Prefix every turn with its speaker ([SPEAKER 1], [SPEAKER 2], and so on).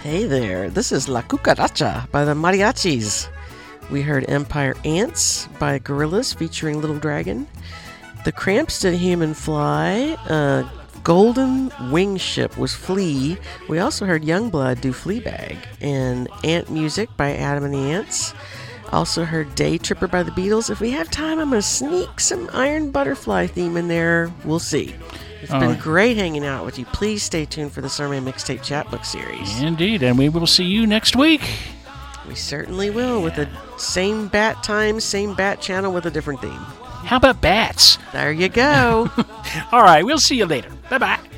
[SPEAKER 1] Hey there, this is La Cucaracha by the Mariachis. We heard Empire Ants by Gorillaz featuring Little Dragon. The Cramps did Human Fly. Golden Wing Ship was Flea. We also heard Youngblood do Fleabag. And Ant Music by Adam and the Ants. Also heard Day Tripper by the Beatles. If we have time, I'm going to sneak some Iron Butterfly theme in there. We'll see. It's been great hanging out with you. Please stay tuned for the Sermon Mixtape Chatbook series.
[SPEAKER 2] Indeed, and we will see you next week.
[SPEAKER 1] We certainly will, with the same bat time, same bat channel with a different theme.
[SPEAKER 2] How about bats?
[SPEAKER 1] There you go.
[SPEAKER 2] All right, we'll see you later. Bye-bye.